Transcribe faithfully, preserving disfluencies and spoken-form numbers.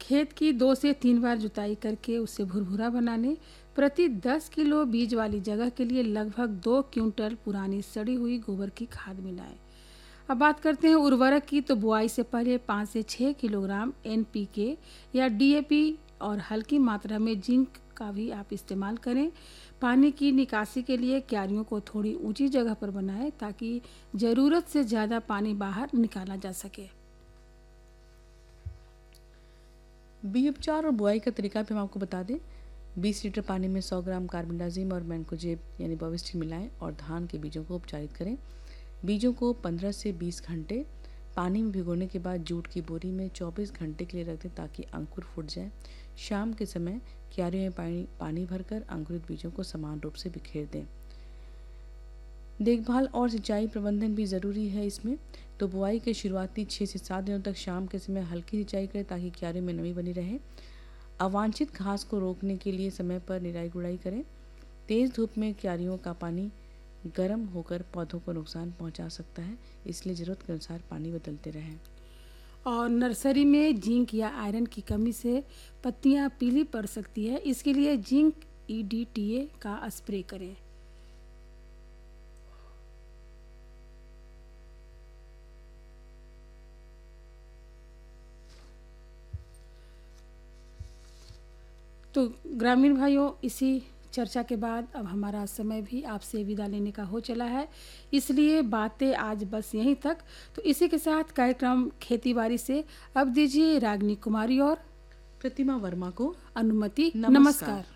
खेत की दो से तीन बार जुताई करके उसे भुरभुरा बनाने प्रति दस किलो बीज वाली जगह के लिए लगभग दो क्विंटल पुरानी सड़ी हुई गोबर की खाद मिलाएं। अब बात करते हैं उर्वरक की, तो बुआई से पहले पाँच से छः किलोग्राम एन पी के या डी ए पी और हल्की मात्रा में जिंक का भी आप इस्तेमाल करें। पानी की निकासी के लिए क्यारियों को थोड़ी ऊंची जगह पर बनाएं ताकि ज़रूरत से ज़्यादा पानी बाहर निकाला जा सके। बीज उपचार और बुआई का तरीका भी हम आपको बता दें। बीस लीटर पानी में सौ ग्राम कार्बेंडाजिम और मैंकोजेब यानी बॉविस्टिन मिलाएं और धान के बीजों को उपचारित करें। बीजों को पंद्रह से बीस घंटे पानी में भिगोने के बाद जूट की बोरी में चौबीस घंटे के लिए रख दें ताकि अंकुर फूट जाए। शाम के समय क्यारियों में पानी पानी भरकर अंकुरित बीजों को समान रूप से बिखेर दें। देखभाल और सिंचाई प्रबंधन भी ज़रूरी है इसमें। तो बुआई के शुरुआती छः से सात दिनों तक शाम के समय हल्की सिंचाई करें ताकि क्यारियों में नमी बनी रहे। अवांछित घास को रोकने के लिए समय पर निराई गुड़ाई करें। तेज़ धूप में क्यारियों का पानी गर्म होकर पौधों को नुकसान पहुंचा सकता है, इसलिए ज़रूरत के अनुसार पानी बदलते रहें। और नर्सरी में जिंक या आयरन की कमी से पत्तियां पीली पड़ सकती है, इसके लिए zinc E D T A का स्प्रे करें। तो ग्रामीण भाइयों, इसी चर्चा के बाद अब हमारा समय भी आपसे विदा लेने का हो चला है, इसलिए बातें आज बस यहीं तक। तो इसी के साथ कार्यक्रम खेती बाड़ी से अब दीजिए रागिनी कुमारी और प्रतिमा वर्मा को अनुमति। नमस्कार। नमस्कार।